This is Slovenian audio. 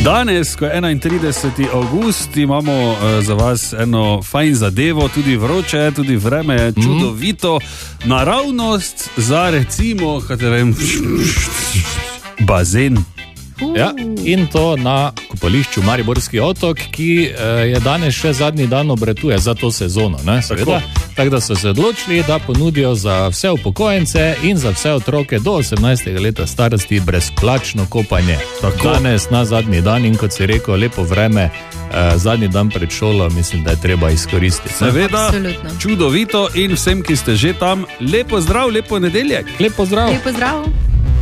Danes, ko je 31. avgust, imamo za vas eno fajn zadevo, tudi vroče, tudi vreme je čudovito, naravnost za recimo, kaj te vem, bazen. Ja, in to na kopališču Mariborski otok, ki je danes še zadnji dan obratuje za to sezono. Tako da so se odločili, da ponudijo za vse upokojence in za vse otroke do 18. leta starosti brezplačno kopanje. Tako. Danes na zadnji dan in kot si rekel, lepo vreme, zadnji dan pred šolo, mislim, da je treba izkoristiti. Seveda, čudovito in vsem, ki ste že tam, lepo zdrav, lepo nedeljek. Lepo zdrav. Lepo zdrav.